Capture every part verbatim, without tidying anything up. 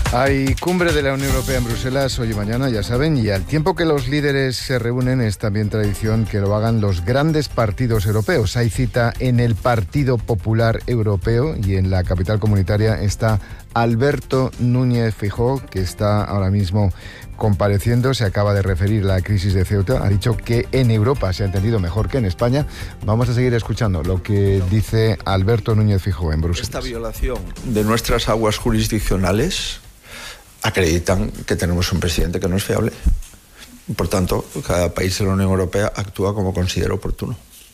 Hay cumbre de la Unión Europea en Bruselas hoy y mañana, ya saben, y al tiempo que los líderes se reúnen es también tradición que lo hagan los grandes partidos europeos. Hay cita en el Partido Popular Europeo y en la capital comunitaria está Alberto Núñez Feijóo, que está ahora mismo compareciendo. Se acaba de referir a la crisis de Ceuta. Ha dicho que en Europa se ha entendido mejor que en España. Vamos a seguir escuchando lo que dice Alberto Núñez Feijóo en Bruselas. Esta violación de nuestras aguas jurisdiccionales acreditan que tenemos un presidente que no es fiable. Por tanto, cada país de la Unión Europea actúa como considera oportuno.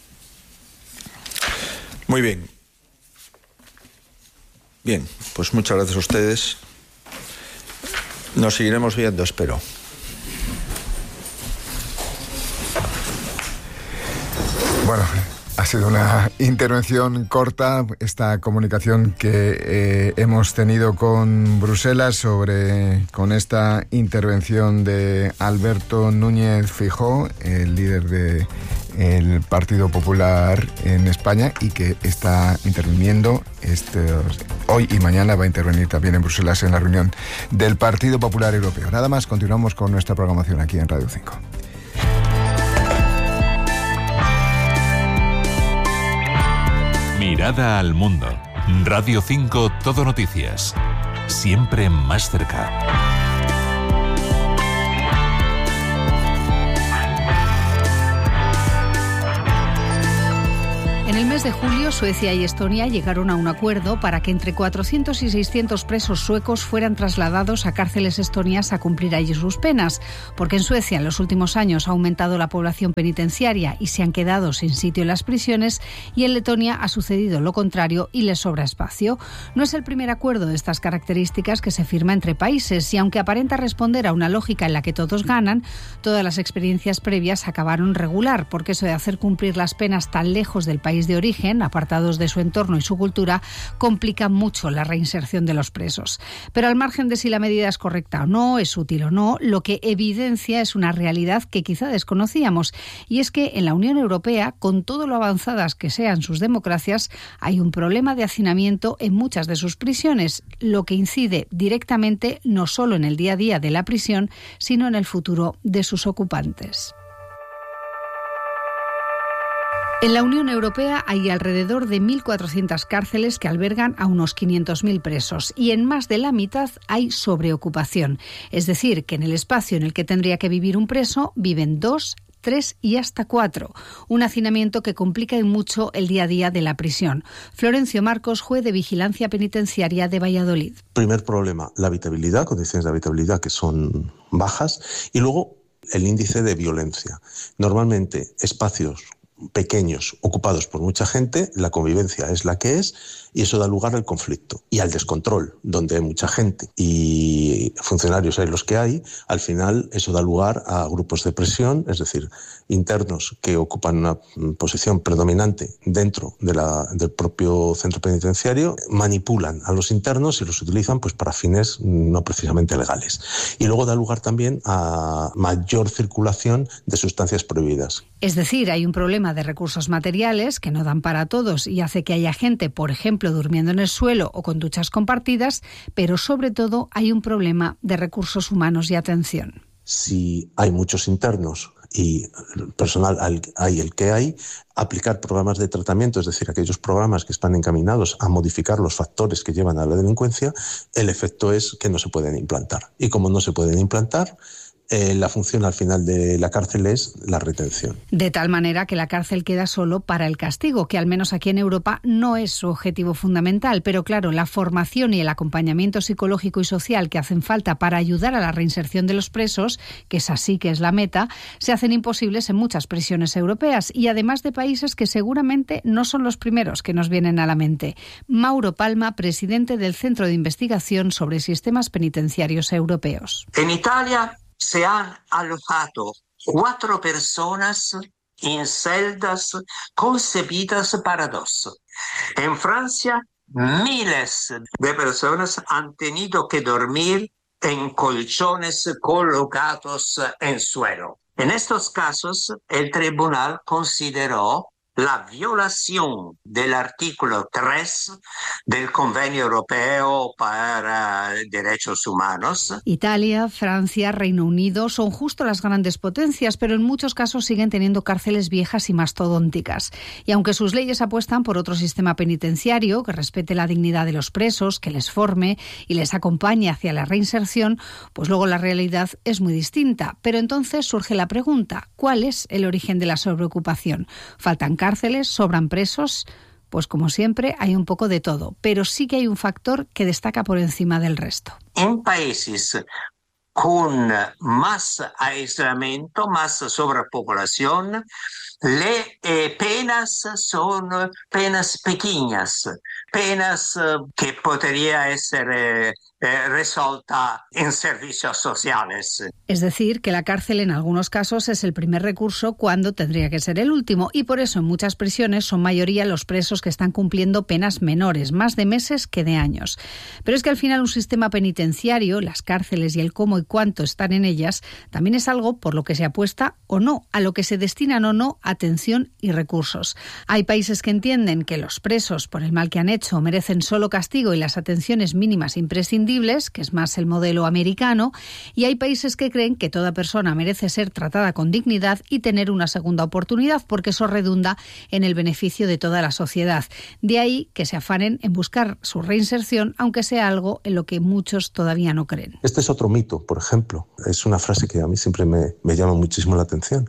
Muy bien. Bien, pues muchas gracias a ustedes. Nos seguiremos viendo, espero. Bueno, ha sido una intervención corta, esta comunicación que eh, hemos tenido con Bruselas sobre con esta intervención de Alberto Núñez Feijóo, el líder de el Partido Popular en España, y que está interviniendo este, hoy y mañana va a intervenir también en Bruselas en la reunión del Partido Popular Europeo. Nada más, continuamos con nuestra programación aquí en Radio cinco. Mirada al mundo. Radio cinco, Todo Noticias. Siempre más cerca. En el mes de julio, Suecia y Estonia llegaron a un acuerdo para que entre cuatrocientos y seiscientos presos suecos fueran trasladados a cárceles estonias a cumplir allí sus penas, porque en Suecia en los últimos años ha aumentado la población penitenciaria y se han quedado sin sitio en las prisiones, y en Letonia ha sucedido lo contrario y les sobra espacio. No es el primer acuerdo de estas características que se firma entre países, y aunque aparenta responder a una lógica en la que todos ganan, todas las experiencias previas acabaron regular, porque eso de hacer cumplir las penas tan lejos del país de origen, apartados de su entorno y su cultura, complica mucho la reinserción de los presos. Pero al margen de si la medida es correcta o no, es útil o no, lo que evidencia es una realidad que quizá desconocíamos, y es que en la Unión Europea, con todo lo avanzadas que sean sus democracias, hay un problema de hacinamiento en muchas de sus prisiones, lo que incide directamente no solo en el día a día de la prisión, sino en el futuro de sus ocupantes. En la Unión Europea hay alrededor de mil cuatrocientas cárceles que albergan a unos quinientos mil presos, y en más de la mitad hay sobreocupación. Es decir, que en el espacio en el que tendría que vivir un preso viven dos, tres y hasta cuatro. Un hacinamiento que complica y mucho el día a día de la prisión. Florencio Marcos, juez de Vigilancia Penitenciaria de Valladolid. Primer problema, la habitabilidad, condiciones de habitabilidad que son bajas, y luego el índice de violencia. Normalmente espacios pequeños, ocupados por mucha gente, la convivencia es la que es, y eso da lugar al conflicto y al descontrol. Donde hay mucha gente y funcionarios hay los que hay, al final eso da lugar a grupos de presión, es decir, internos que ocupan una posición predominante dentro de la, del propio centro penitenciario, manipulan a los internos y los utilizan pues para fines no precisamente legales. Y luego da lugar también a mayor circulación de sustancias prohibidas. Es decir, hay un problema de recursos materiales que no dan para todos y hace que haya gente, por ejemplo, durmiendo en el suelo o con duchas compartidas, pero sobre todo hay un problema de recursos humanos y atención. Si hay muchos internos y personal hay el que hay, aplicar programas de tratamiento, es decir, aquellos programas que están encaminados a modificar los factores que llevan a la delincuencia, el efecto es que no se pueden implantar. Y como no se pueden implantar, Eh, la función al final de la cárcel es la retención. De tal manera que la cárcel queda solo para el castigo, que al menos aquí en Europa no es su objetivo fundamental. Pero claro, la formación y el acompañamiento psicológico y social que hacen falta para ayudar a la reinserción de los presos, que es así que es la meta, se hacen imposibles en muchas prisiones europeas, y además de países que seguramente no son los primeros que nos vienen a la mente. Mauro Palma, presidente del Centro de Investigación sobre Sistemas Penitenciarios Europeos. En Italia se han alojado cuatro personas en celdas concebidas para dos. En Francia, miles de personas han tenido que dormir en colchones colocados en suelo. En estos casos, el tribunal consideró la violación del artículo tres del Convenio Europeo para Derechos Humanos. Italia, Francia, Reino Unido son justo las grandes potencias, pero en muchos casos siguen teniendo cárceles viejas y mastodónticas. Y aunque sus leyes apuestan por otro sistema penitenciario que respete la dignidad de los presos, que les forme y les acompañe hacia la reinserción, pues luego la realidad es muy distinta. Pero entonces surge la pregunta, ¿cuál es el origen de la sobreocupación? ¿Faltan cárceles? ¿Sobran presos? Pues como siempre hay un poco de todo, pero sí que hay un factor que destaca por encima del resto. En países con más aislamiento, más sobrepoblación, las eh, penas son penas pequeñas, penas eh, que podrían ser eh, eh, resueltas en servicios sociales. Es decir, que la cárcel en algunos casos es el primer recurso cuando tendría que ser el último, y por eso en muchas prisiones son mayoría los presos que están cumpliendo penas menores, más de meses que de años. Pero es que al final un sistema penitenciario, las cárceles y el cómo y cuánto están en ellas, también es algo por lo que se apuesta o no, a lo que se destinan o no atención y recursos. Hay países que entienden que los presos, por el mal que han hecho, merecen solo castigo y las atenciones mínimas imprescindibles, que es más el modelo americano, y hay países que creen que toda persona merece ser tratada con dignidad y tener una segunda oportunidad, porque eso redunda en el beneficio de toda la sociedad. De ahí que se afanen en buscar su reinserción, aunque sea algo en lo que muchos todavía no creen. Este es otro mito, por ejemplo. Es una frase que a mí siempre me, me llama muchísimo la atención,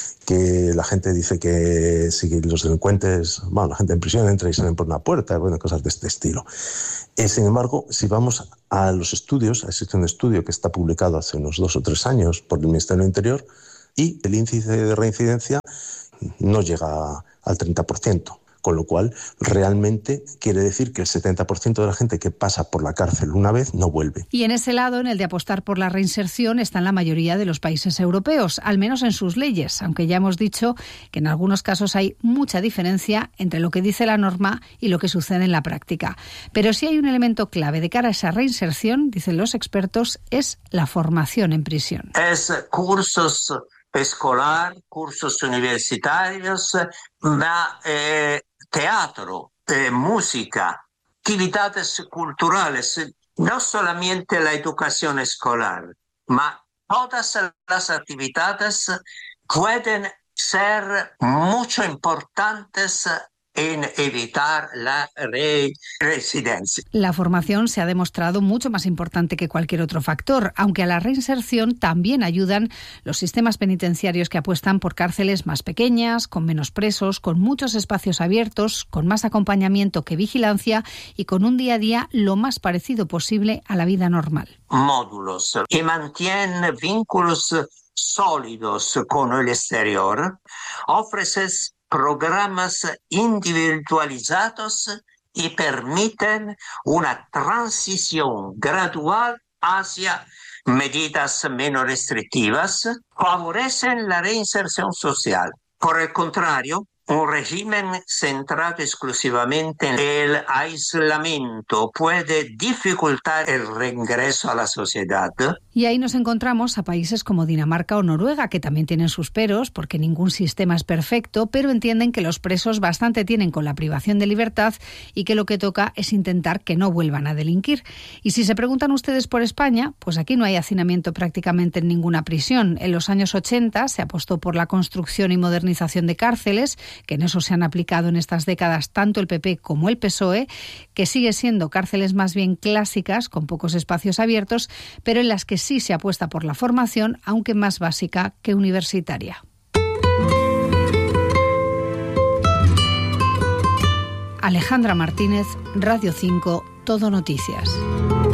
que la gente dice que si los delincuentes, bueno, la gente en prisión entra y salen por una puerta, bueno, cosas de este estilo. Eh, sin embargo, si vamos a los estudios, existe un estudio que está publicado hace unos dos o tres años por el Ministerio del Interior y el índice de reincidencia no llega al treinta por ciento. Con lo cual, realmente quiere decir que el setenta por ciento de la gente que pasa por la cárcel una vez no vuelve. Y en ese lado, en el de apostar por la reinserción, están la mayoría de los países europeos, al menos en sus leyes, aunque ya hemos dicho que en algunos casos hay mucha diferencia entre lo que dice la norma y lo que sucede en la práctica. Pero sí hay un elemento clave de cara a esa reinserción, dicen los expertos, es la formación en prisión. Es cursos escolar, cursos universitarios, ma, eh, teatro, eh, música, actividades culturales, no solamente la educación escolar, ma todas las actividades pueden ser mucho importantes en evitar la reincidencia. La formación se ha demostrado mucho más importante que cualquier otro factor, aunque a la reinserción también ayudan los sistemas penitenciarios que apuestan por cárceles más pequeñas, con menos presos, con muchos espacios abiertos, con más acompañamiento que vigilancia y con un día a día lo más parecido posible a la vida normal. Módulos que mantienen vínculos sólidos con el exterior, ofreces programas individualizados y permiten una transición gradual hacia medidas menos restrictivas, favorecen la reinserción social. Por el contrario, un régimen centrado exclusivamente en el aislamiento puede dificultar el reingreso a la sociedad. Y ahí nos encontramos a países como Dinamarca o Noruega, que también tienen sus peros, porque ningún sistema es perfecto, pero entienden que los presos bastante tienen con la privación de libertad y que lo que toca es intentar que no vuelvan a delinquir. Y si se preguntan ustedes por España, pues aquí no hay hacinamiento prácticamente en ninguna prisión. En los años ochenta se apostó por la construcción y modernización de cárceles, que en eso se han aplicado en estas décadas tanto el P P como el P S O E, que sigue siendo cárceles más bien clásicas, con pocos espacios abiertos, pero en las que sí se apuesta por la formación, aunque más básica que universitaria. Alejandra Martínez, Radio cinco, Todo Noticias.